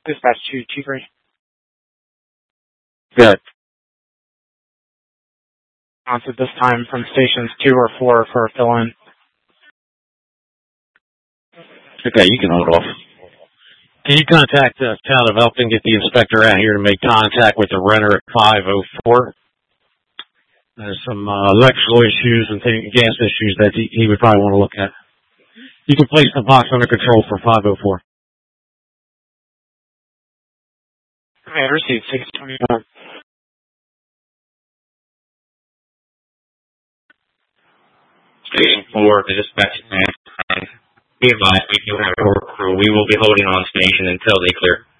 Dispatch 223. Good. On to this time from stations 2 or 4 for a fill-in. Okay, you can hold off. Can you contact the town of Elkton, get the inspector out here to make contact with the renter at 504? There's some electrical issues and gas issues that he would probably want to look at. You can place the box under control for 504. Okay, received 621. Station 4, the dispatch man. Be advised, we do have a work crew. We will be holding on station until they clear.